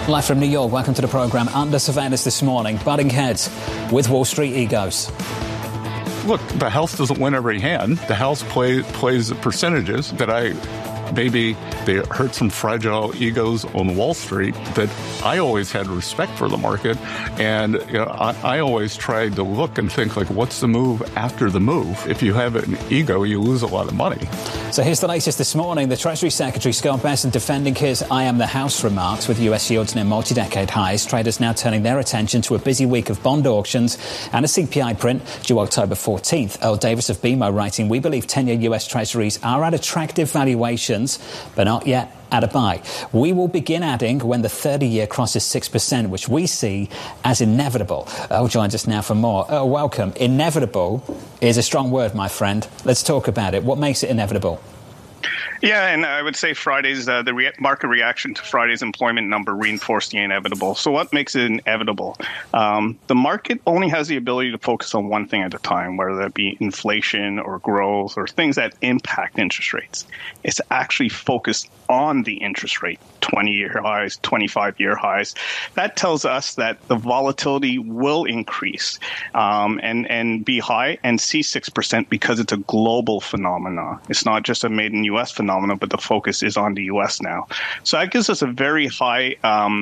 Live from New York, welcome to the program. Under surveillance this morning, butting heads with Wall Street egos. Look, the House doesn't win every hand. The House plays percentages that maybe they hurt some fragile egos on Wall Street, that I always had respect for the market. And I always tried to look and think, like, what's the move after the move? If you have an ego, you lose a lot of money. So here's the latest this morning. The Treasury Secretary, Scott Bessent, defending his "I am the House" remarks with US yields near multi-decade highs. Traders now turning their attention to a busy week of bond auctions and a CPI print due October 14th. Earl Davis of BMO writing, "We believe 10-year US Treasuries are at attractive valuations, but not yet at a buy. We will begin adding when the 30-year crosses 6%, which we see as inevitable." Earl joins us now for more. Earl, welcome. Inevitable is a strong word, my friend. Let's talk about it. What makes it inevitable? Yeah, and I would say Friday's market reaction to Friday's employment number reinforced the inevitable. So what makes it inevitable? The market only has the ability to focus on one thing at a time, whether that be inflation or growth or things that impact interest rates. It's actually focused on the interest rate, 20-year highs, 25-year highs. That tells us that the volatility will increase and be high and see 6% because it's a global phenomenon. It's not just a made in U.S. phenomenon, but the focus is on the U.S. now. So that gives us a very high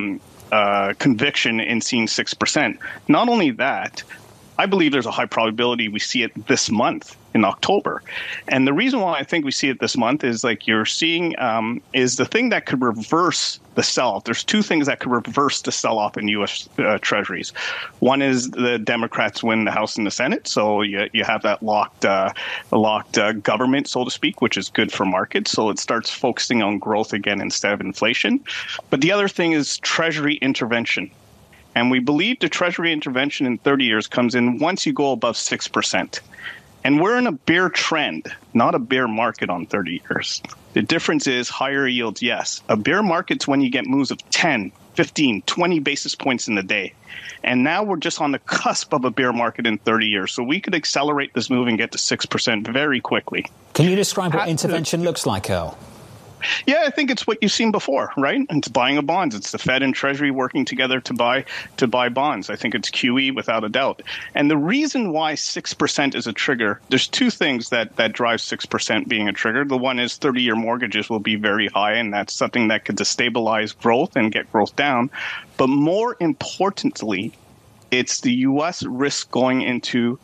conviction in seeing 6%. Not only that, I believe there's a high probability we see it this month in October. And the reason why I think we see it this month is, like you're seeing, is the thing that could reverse the sell-off. There's two things that could reverse the sell-off in U.S. Treasuries. One is the Democrats win the House and the Senate, so you have that locked government, so to speak, which is good for markets. So it starts focusing on growth again instead of inflation. But the other thing is Treasury intervention. And we believe the Treasury intervention in 30 years comes in once you go above 6%. And we're in a bear trend, not a bear market on 30 years. The difference is higher yields, yes. A bear market's when you get moves of 10, 15, 20 basis points in the day. And now we're just on the cusp of a bear market in 30 years. So we could accelerate this move and get to 6% very quickly. Can you describe what intervention looks like, Earl? Yeah, I think it's what you've seen before, right? It's buying of bonds. It's the Fed and Treasury working together to buy bonds. I think it's QE without a doubt. And the reason why 6% is a trigger, there's two things that drive 6% being a trigger. The one is 30-year mortgages will be very high, and that's something that could destabilize growth and get growth down. But more importantly, it's the U.S. risk going into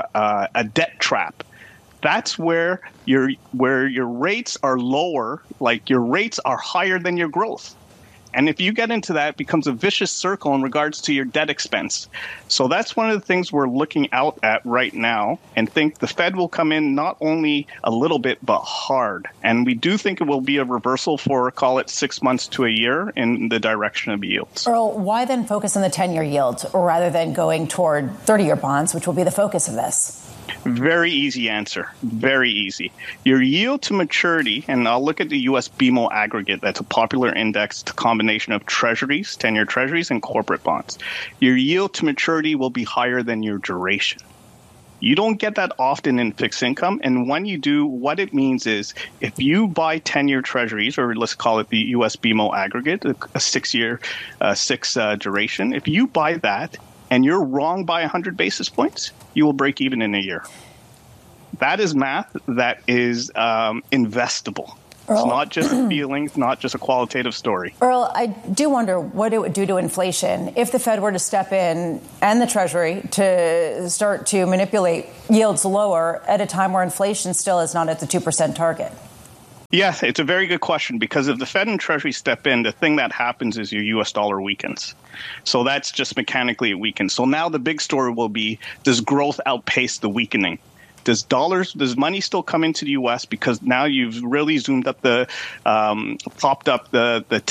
a debt trap. That's where your rates are lower, like your rates are higher than your growth. And if you get into that, it becomes a vicious circle in regards to your debt expense. So that's one of the things we're looking out at right now, and think the Fed will come in not only a little bit, but hard. And we do think it will be a reversal for, call it 6 months to a year in the direction of yields. Earl, why then focus on the 10-year yield rather than going toward 30-year bonds, which will be the focus of this? Very easy answer. Very easy. Your yield to maturity, and I'll look at the U.S. BMO aggregate. That's a popular index. It's a combination of treasuries, 10-year treasuries, and corporate bonds. Your yield to maturity will be higher than your duration. You don't get that often in fixed income. And when you do, what it means is if you buy 10-year treasuries, or let's call it the U.S. BMO aggregate, a 6-year duration, if you buy that, and you're wrong by 100 basis points, you will break even in a year. That is math that is investable. Earl, it's not just a feeling. It's not just a qualitative story. Earl, I do wonder what it would do to inflation if the Fed were to step in and the Treasury to start to manipulate yields lower at a time where inflation still is not at the 2% target. Yes, it's a very good question, because if the Fed and Treasury step in, the thing that happens is your U.S. dollar weakens. So that's just mechanically it weakens. So now the big story will be, does growth outpace the weakening? Does money still come into the U.S. because now you've really zoomed up popped up the